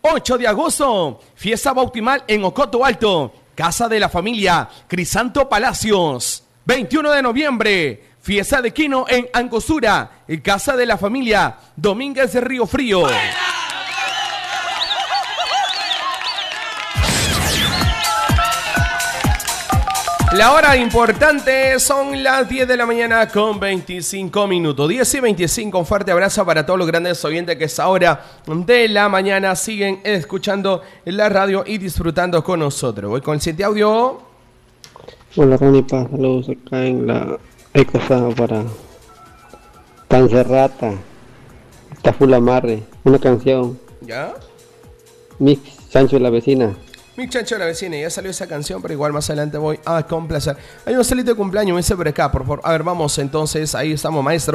8 de agosto, fiesta bautismal en Ocoto Alto, Casa de la Familia, Crisanto Palacios. 21 de noviembre, fiesta de Quino en Angostura, Casa de la Familia, Domínguez de Río Frío. La hora importante son las 10 de la mañana con 25 minutos. 10 y 25, un fuerte abrazo para todos los grandes oyentes que a esta hora de la mañana siguen escuchando la radio y disfrutando con nosotros. Voy con el siguiente audio. Hola, Ranipa, saludos acá en la Ecosada para Tancerrata, está full amarre, una canción. ¿Ya? Mix Sancho la vecina. Mi chancho la vecina, ya salió esa canción, pero igual más adelante voy a complacer. Hay un salito de cumpleaños, me dice por acá, por favor. A ver, vamos entonces, ahí estamos, maestro.